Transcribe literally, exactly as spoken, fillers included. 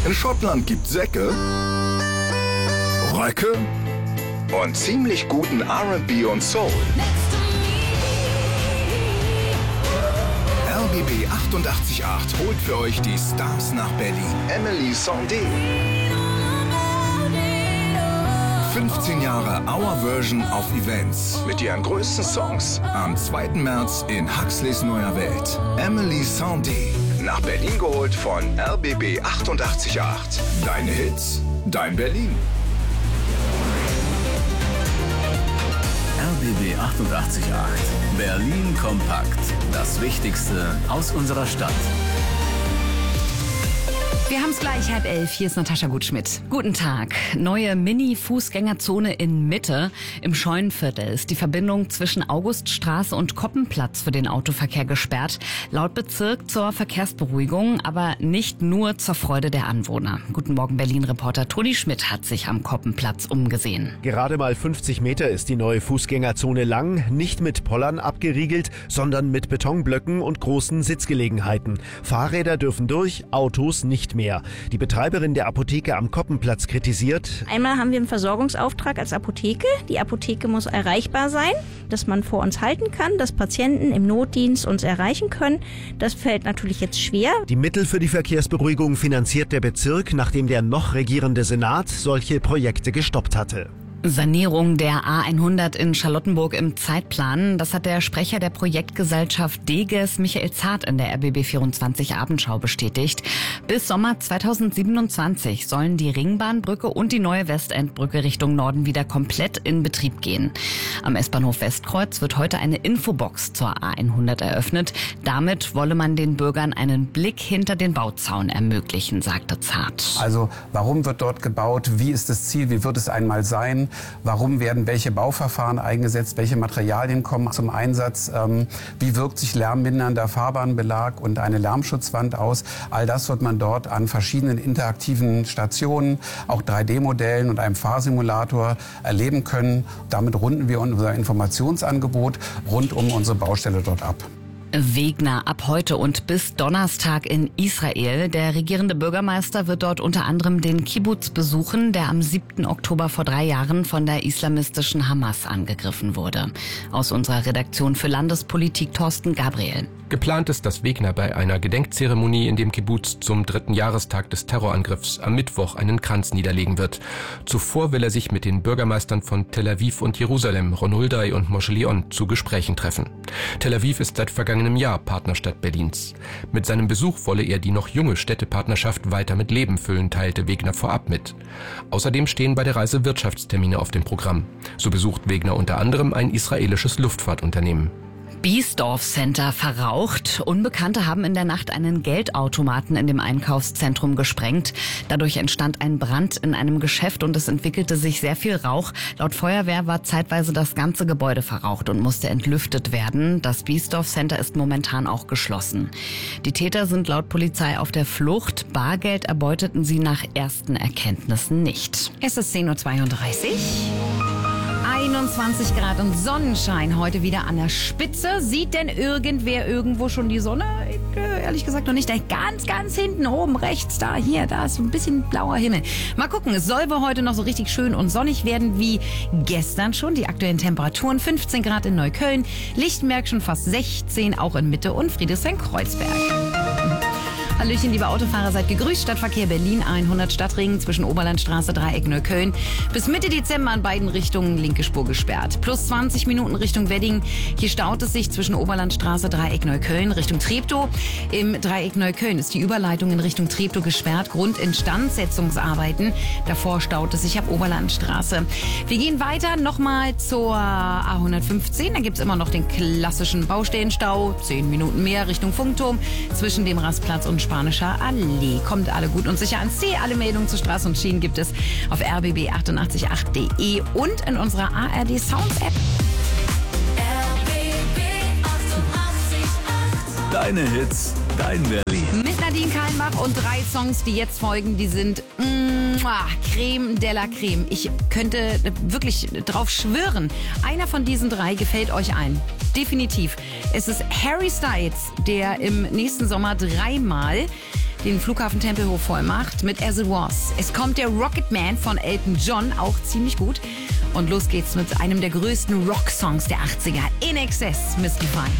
In Schottland gibt's Säcke, Röcke und ziemlich guten R und B und Soul. R B B achtundachtzig Komma acht holt für euch die Stars nach Berlin. Emily Sandé. fünfzehn Jahre Our Version auf Events mit ihren größten Songs. Am zweiten März in Huxleys neuer Welt. Emily Sandé. Nach Berlin geholt von R B B achtundachtzig Komma acht. Deine Hits, dein Berlin. R B B achtundachtzig Komma acht. Berlin kompakt. Das Wichtigste aus unserer Stadt. Wir haben es gleich, halb elf. Hier ist Natascha Gutschmidt. Guten Tag. Neue Mini-Fußgängerzone in Mitte. Im Scheunenviertel ist die Verbindung zwischen Auguststraße und Koppenplatz für den Autoverkehr gesperrt. Laut Bezirk zur Verkehrsberuhigung, aber nicht nur zur Freude der Anwohner. Guten Morgen, Berlin-Reporter Toni Schmidt hat sich am Koppenplatz umgesehen. Gerade mal fünfzig Meter ist die neue Fußgängerzone lang. Nicht mit Pollern abgeriegelt, sondern mit Betonblöcken und großen Sitzgelegenheiten. Fahrräder dürfen durch, Autos nicht mehr. Die Betreiberin der Apotheke am Koppenplatz kritisiert: Einmal haben wir einen Versorgungsauftrag als Apotheke. Die Apotheke muss erreichbar sein, dass man vor uns halten kann, dass Patienten im Notdienst uns erreichen können. Das fällt natürlich jetzt schwer. Die Mittel für die Verkehrsberuhigung finanziert der Bezirk, nachdem der noch regierende Senat solche Projekte gestoppt hatte. Sanierung der A hundert in Charlottenburg im Zeitplan. Das hat der Sprecher der Projektgesellschaft Deges, Michael Zart, in der R B B vierundzwanzig Abendschau bestätigt. Bis Sommer zweitausendsiebenundzwanzig sollen die Ringbahnbrücke und die neue Westendbrücke Richtung Norden wieder komplett in Betrieb gehen. Am S-Bahnhof Westkreuz wird heute eine Infobox zur A hundert eröffnet. Damit wolle man den Bürgern einen Blick hinter den Bauzaun ermöglichen, sagte Zart. Also warum wird dort gebaut? Wie ist das Ziel? Wie wird es einmal sein? Warum werden welche Bauverfahren eingesetzt? Welche Materialien kommen zum Einsatz? Ähm, wie wirkt sich lärmmindernder Fahrbahnbelag und eine Lärmschutzwand aus? All das wird man dort an verschiedenen interaktiven Stationen, auch drei D Modellen und einem Fahrsimulator erleben können. Damit runden wir unser Informationsangebot rund um unsere Baustelle dort ab. Wegner ab heute und bis Donnerstag in Israel. Der regierende Bürgermeister wird dort unter anderem den Kibbuz besuchen, der am siebten Oktober vor drei Jahren von der islamistischen Hamas angegriffen wurde. Aus unserer Redaktion für Landespolitik Thorsten Gabriel. Geplant ist, dass Wegner bei einer Gedenkzeremonie in dem Kibbuz zum dritten Jahrestag des Terrorangriffs am Mittwoch einen Kranz niederlegen wird. Zuvor will er sich mit den Bürgermeistern von Tel Aviv und Jerusalem, Ron Huldai und Moshe Leon, zu Gesprächen treffen. Tel Aviv ist seit vergangenem Jahr Partnerstadt Berlins. Mit seinem Besuch wolle er die noch junge Städtepartnerschaft weiter mit Leben füllen, teilte Wegner vorab mit. Außerdem stehen bei der Reise Wirtschaftstermine auf dem Programm. So besucht Wegner unter anderem ein israelisches Luftfahrtunternehmen. Biesdorf Center verraucht. Unbekannte haben in der Nacht einen Geldautomaten in dem Einkaufszentrum gesprengt. Dadurch entstand ein Brand in einem Geschäft und es entwickelte sich sehr viel Rauch. Laut Feuerwehr war zeitweise das ganze Gebäude verraucht und musste entlüftet werden. Das Biesdorf Center ist momentan auch geschlossen. Die Täter sind laut Polizei auf der Flucht. Bargeld erbeuteten sie nach ersten Erkenntnissen nicht. Es ist zehn Uhr zweiunddreißig. einundzwanzig Grad und Sonnenschein heute wieder an der Spitze. Sieht denn irgendwer irgendwo schon die Sonne? Ich, äh, ehrlich gesagt noch nicht. Da ganz, ganz hinten oben rechts, da, hier, da ist so ein bisschen blauer Himmel. Mal gucken, es soll wohl heute noch so richtig schön und sonnig werden wie gestern schon. Die aktuellen Temperaturen fünfzehn Grad in Neukölln, Lichtenberg schon fast sechzehn, auch in Mitte und Friedrichshain-Kreuzberg. Hallöchen, liebe Autofahrer, seid gegrüßt. Stadtverkehr Berlin hundert Stadtring zwischen Oberlandstraße, Dreieck Neukölln. Bis Mitte Dezember an beiden Richtungen linke Spur gesperrt. Plus zwanzig Minuten Richtung Wedding. Hier staut es sich zwischen Oberlandstraße, Dreieck Neukölln Richtung Treptow. Im Dreieck Neukölln ist die Überleitung in Richtung Treptow gesperrt. Grund Instandsetzungsarbeiten. Davor staut es sich ab Oberlandstraße. Wir gehen weiter nochmal zur A hundertfünfzehn. Da gibt es immer noch den klassischen Baustellenstau. Zehn Minuten mehr Richtung Funkturm zwischen dem Rastplatz und Spanischer Allee. Kommt alle gut und sicher ans Ziel. Alle Meldungen zu Straßen und Schienen gibt es auf r b b achtundachtzig Komma acht punkt de und in unserer A R D Sounds App. Deine Hits, dein Berlin. Mit Nadine Kalmbach und drei Songs, die jetzt folgen, die sind muah, Creme de la Creme. Ich könnte wirklich drauf schwören, einer von diesen drei gefällt euch ein. Definitiv. Es ist Harry Styles, der im nächsten Sommer dreimal den Flughafen Tempelhof voll macht mit As It Was. Es kommt der Rocket Man von Elton John, auch ziemlich gut. Und los geht's mit einem der größten Rocksongs der achtziger. In Excess, Mystify.